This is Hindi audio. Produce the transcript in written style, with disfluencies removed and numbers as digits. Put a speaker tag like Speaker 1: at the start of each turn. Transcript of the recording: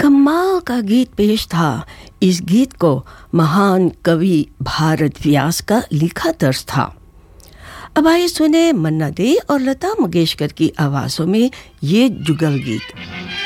Speaker 1: कमाल का गीत पेश था। इस गीत को महान कवि भारत व्यास का लिखा दर्ज था। अब आइए सुने मन्ना डे और लता मंगेशकर की आवाज़ों में ये जुगल गीत।